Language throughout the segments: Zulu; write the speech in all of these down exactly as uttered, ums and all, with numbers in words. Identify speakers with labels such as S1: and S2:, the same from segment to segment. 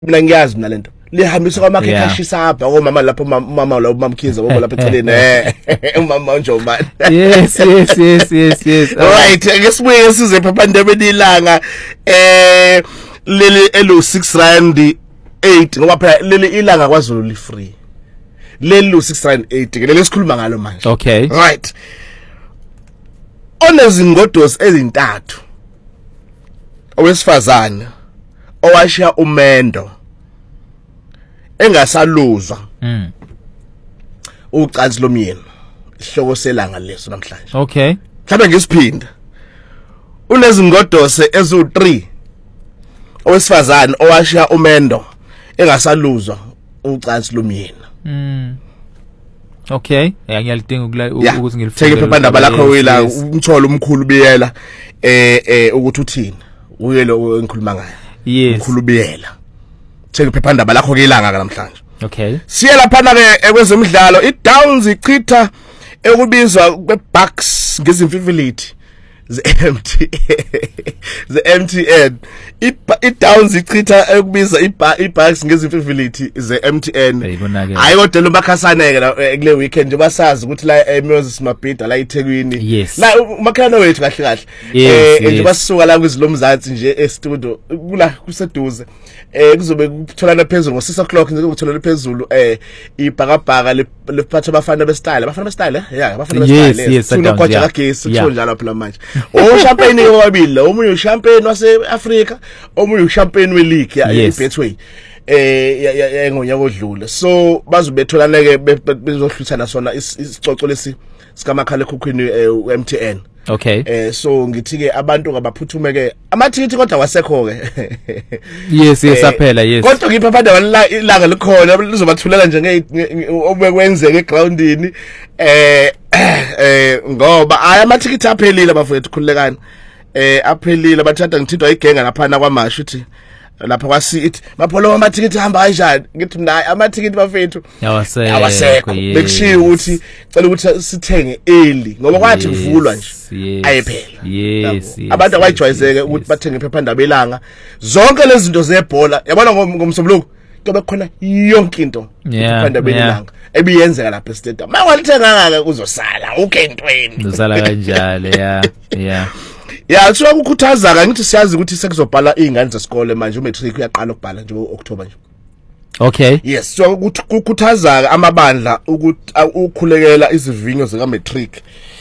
S1: mina ngiyazi mina lento lihambisa kwamakhe khashisa apha omama lapho mama lo mamkhiza ngoba lapha eceleni eh umama uNjomani
S2: yes yes yes yes yes
S1: right ngesibuye size phaphandabeni ilanga eh leli elo six rand eight ngoba phela leli ilanga kwaZulu li free leli lo six rand eight ke leli sikhuluma ngalo manje
S2: okay
S1: right onezingodosi ezintathu owesifazane owashiya umendo engasaluzwa
S2: mm
S1: ucansi lomyeni ihloko selanga leso namhlanje
S2: okay
S1: mhlawumbe ngisiphinda unezingodose ezu three owesifazane owashiya umendo engasaluzwa ucansi lomyeni
S2: mm okay ngiyalidinga ukuthi ngilifike
S1: take iphephandaba lakho wela umtholo umkhulu biyela eh eh ukuthi uthini uyelo engikhuluma ngayo
S2: yes
S1: umkhulu biyela take iphephandaba lakho ke ilanga namhlanje
S2: okay
S1: siya lapha ke ekwezemidlalo iDowns ichitha ekubizwa kweBucks ngezimfifilithi ze-M T ze-M T N iDowns ichitha ekubizwa iBucks ngezimfifilithi ze-M T N hayi kodwa lo bakhasane ke kule weekend nje basazi ukuthi la eMoses Mabhida la eThekwini la umakhelwane wethu kahle kahle eh nje basuka la kwizilomzansi nje estudio kula kuseduze eh kuzobe kutholana phezulu ngo six o'clock nje kutholana phezulu eh ibhakabhaka lephatha abafana bestyle abafana bestyle yeah abafana bestyle unokhotha kagesi kunjalo phela manje o champagne wabili omunye uchampagne wase Africa omunye uchampagne we league ya eBetway eh ngonyaka odlule so bazobetholana ke bezohluthana sona isicoco lesi sikamakhala ekhukhwini uM T N
S2: okay
S1: eh so ngithi ke abantu ngabaphuthume ke amathikithi kodwa wasekho ke
S2: yes yes aphela yes
S1: kodwa ngiphaphanda wala ilanga likhona lizobathulela nje obekwenzeka egroundini eh eh ngoba aya amathikithi aphelile bafowethu khulekani eh aphelile bathanda ngithindwa igenga lapha na kwamasha uthi lapha kwasithi mapholo amathikithi hamba kanjani ngithi mina amathikithi bafethu
S2: yawasekho
S1: yawasekho bekushiya ukuthi cela ukuthi sithenge early ngoba kwathi kuvulwa nje ayiphela
S2: yes
S1: abantu abayijwayezeke ukuthi bathenge iphephandaba elanga zonke lezi zinto zebhola yabona ngomsombuluko kube khona yonke into iphephandaba elanga ebiyenzeka lapha estadium mawalithenga ngaka uzosala ukentweni
S2: uzosala kanjalo yeah yeah
S1: ya so ukukhuthaza ka ngithi siyazi ukuthi sekuzobhala izingane zesikole manje umatric uyaqala ukubhala nje ngoOctober nje
S2: okay
S1: yes so ukukhuthaza amabandla ukuthi ukukhulekela izivinyo zika matric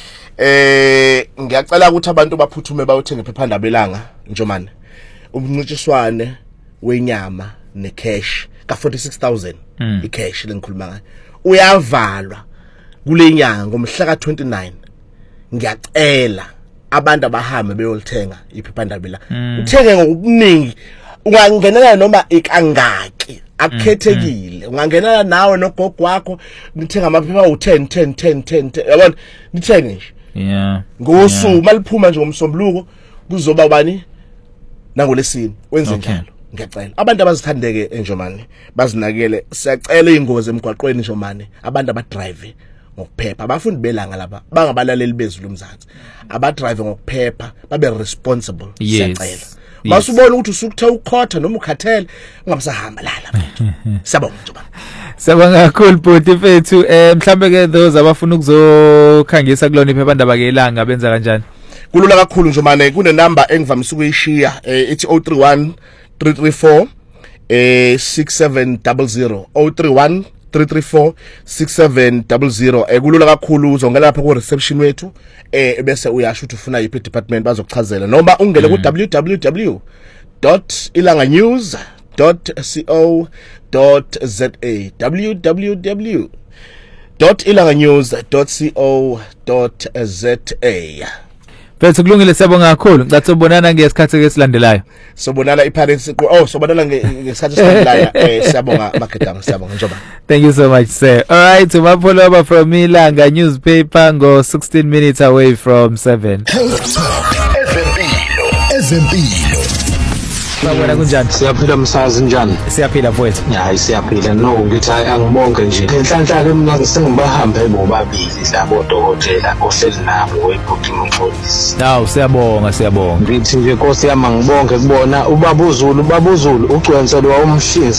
S1: eh ngiyacela ukuthi abantu baphuthume bayothenga iphephandaba elanga njomane umncintiswane wenyama necash ka forty-six thousand icash lengikhuluma ngayo uyavalwa kule nyanga ngomhla ka twenty-nine ngiyacela abantu abahambe beyolithenga iphephandaba la uthenge ngokuningi ungangenela noma ikangaki akukhethekile ungangenela nawe nogogo wakho nithenga amaphepha u10 10 10 10 yabona nithenge nje
S2: yeah
S1: ngosuku maliphuma nje ngomsombuluko kuzoba bani nangolesini wenze njalo ngiyacela abantu abazithandeke enjomani bazinakele siyacela ingozi emgwaqweni njomani abantu abadrive ngokuphepha abafundi belanga laba bangabalaleli bezulu umzansi abadrive ngokuphepha babe responsible siyacela masubona ukuthi usukutha ukhotha noma ukhathele ungabusahamba lala siyabonga njoba
S2: siyabonga kakhulu bhuti fethu eh mhlambe ke those abafuna ukuzokhangisa kulona iphephandaba ke ilanga benza kanjani
S1: kulula kakhulu njomane kune number engivamisa ukuyishiya ithi oh three one three three four eh six seven zero zero oh three one three three four six seven zero zero ekulula kakhulu uzongena lapha ku reception wethu eh bese uyasho ukuthi ufuna yiphi department bazokuchazela noma ungene ku w w w dot ilanga news dot co dot za w w w dot ilanga news dot co dot za
S2: Bese kulungile siyabonga kakhulu ngathi ubonana ngesikhathi esilandelayo
S1: sobonana iparents oh sobonana ngesikhathi esilandelayo eh siyabonga Makhetanga siyabonga njoba
S2: thank you so much sir all right to follow over from Ilanga newspaper go sixteen minutes away from seven
S3: Health Talk ezempilo ezempilo
S2: Sawubona kunjani?
S3: Siyaphila msazi njani?
S2: Siyaphila mfowethu.
S3: Hayi siyaphila no ngithi angibonke nje. Inhlanhla mina sengibahambe bobabili labo dokotela ohleli nabo weBooking Police.
S2: Hawu siyabonga siyabonga.
S3: Ngithi nje Nkosi yami ngibonke kubona ubaba uZulu ubaba uZulu ugcwenselwa umshinsi